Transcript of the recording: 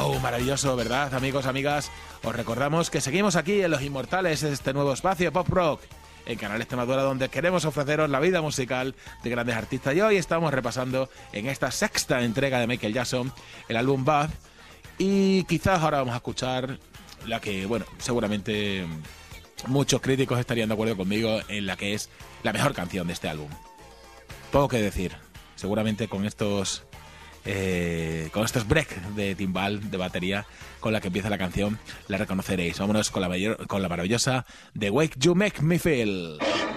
Wow, maravilloso, ¿verdad, amigos, amigas? Os recordamos que seguimos aquí en Los Inmortales, este nuevo espacio Pop Rock en Canal Extremadura, donde queremos ofreceros la vida musical de grandes artistas. Y hoy estamos repasando en esta sexta entrega de Michael Jackson el álbum Bad. Y quizás ahora vamos a escuchar la que, bueno, seguramente muchos críticos estarían de acuerdo conmigo en la que es la mejor canción de este álbum. Poco que decir. Seguramente con estos breaks de timbal, de batería, con la que empieza la canción, la reconoceréis. Vámonos con la maravillosa The Way You Make Me Feel.